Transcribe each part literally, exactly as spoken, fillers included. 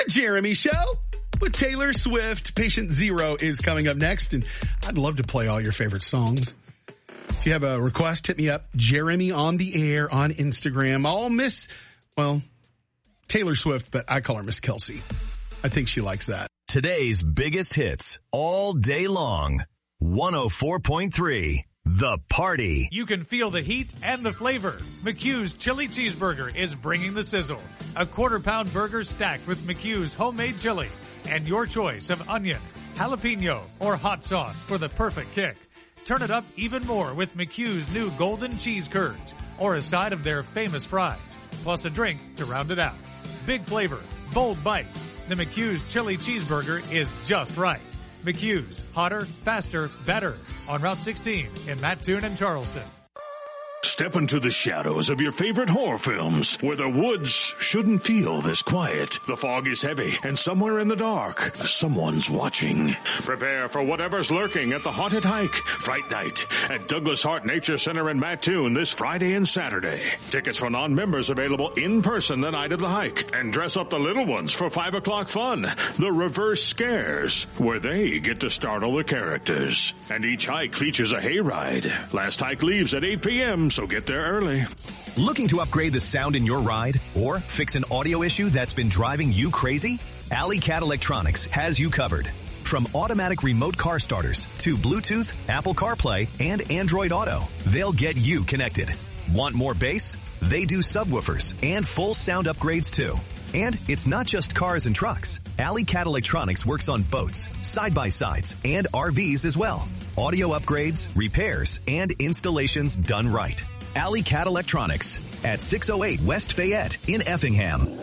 The Jeremy Show with Taylor Swift. Patient Zero is coming up next, and I'd love to play all your favorite songs. If you have a request, hit me up. Jeremy on the air on Instagram. I'll miss, well, Taylor Swift, but I call her Miss Kelsey. I think she likes that. Today's biggest hits all day long. one oh four point three. The Party. You can feel the heat and the flavor. McHugh's Chili Cheeseburger is bringing the sizzle. A quarter pound burger stacked with McHugh's homemade chili and your choice of onion, jalapeno, or hot sauce for the perfect kick. Turn it up even more with McHugh's new golden cheese curds or a side of their famous fries, plus a drink to round it out. Big flavor, bold bite. The McHugh's Chili Cheeseburger is just right. McHugh's, hotter, faster, better. On Route sixteen in Mattoon and Charleston. Step into the shadows of your favorite horror films, where the woods shouldn't feel this quiet. The fog is heavy, and somewhere in the dark, someone's watching. Prepare for whatever's lurking at the Haunted Hike, Fright Night, at Douglas Hart Nature Center in Mattoon this Friday and Saturday. Tickets for non-members available in person the night of the hike. And dress up the little ones for five o'clock fun, the Reverse Scares, where they get to startle the characters. And each hike features a hayride. Last hike leaves at eight p.m., so get there early. Looking to upgrade the sound in your ride or fix an audio issue that's been driving you crazy? Alley Cat Electronics has you covered. From automatic remote car starters to Bluetooth, Apple CarPlay, and Android Auto, they'll get you connected. Want more bass? They do subwoofers and full sound upgrades too. And it's not just cars and trucks. Alley Cat Electronics works on boats, side-by-sides, and R Vs as well. Audio upgrades, repairs, and installations done right. Alley Cat Electronics at six oh eight West Fayette in Effingham.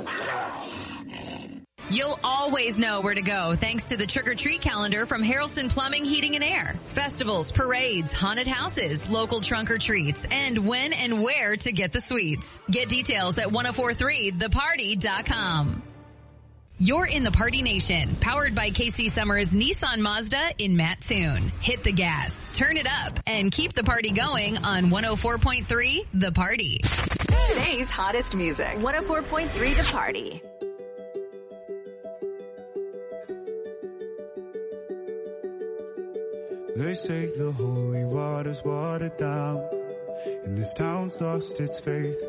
You'll always know where to go thanks to the trick-or-treat calendar from Harrelson Plumbing, Heating, and Air. Festivals, parades, haunted houses, local trunk-or-treats, and when and where to get the sweets. Get details at ten forty-three the party dot com. You're in the Party Nation, powered by K C Summers Nissan Mazda in Mattoon. Hit the gas, turn it up, and keep the party going on one oh four point three The Party. Today's hottest music, one oh four point three The Party. They say the holy water's watered down, and this town's lost its faith.